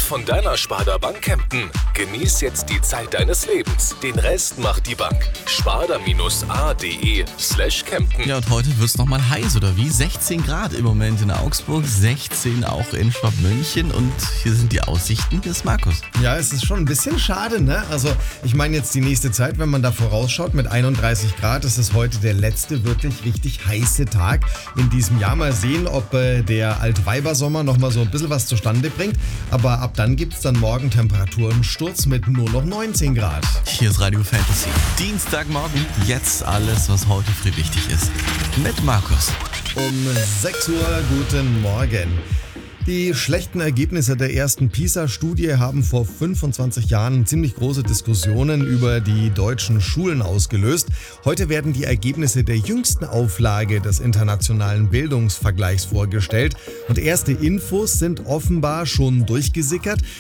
von deiner Sparda Bank Kempten. Genieß jetzt die Zeit deines Lebens. Den Rest macht die Bank. sparda-a.de/Kempten. Ja, und heute wird es nochmal heiß, oder wie? 16 Grad im Moment in Augsburg, 16 auch in Schwabmünchen und hier sind die Aussichten des Markus. Ja, es ist schon ein bisschen schade, ne? Also ich meine jetzt die nächste Zeit, wenn man da vorausschaut mit 31 Grad, ist es heute der letzte wirklich richtig heiße Tag in diesem Jahr. Mal sehen, ob der Altweibersommer nochmal so ein bisschen was zustande bringt. Aber ab dann gibt es dann morgen Temperaturnensturz mit nur noch 19 Grad. Hier ist Radio Fantasy. Dienstagmorgen, jetzt alles, was heute früh wichtig ist. Mit Markus. Um 6 Uhr, guten Morgen. Die schlechten Ergebnisse der ersten PISA-Studie haben vor 25 Jahren ziemlich große Diskussionen über die deutschen Schulen ausgelöst. Heute werden die Ergebnisse der jüngsten Auflage des internationalen Bildungsvergleichs vorgestellt. Und erste Infos sind offenbar schon durchgesickert.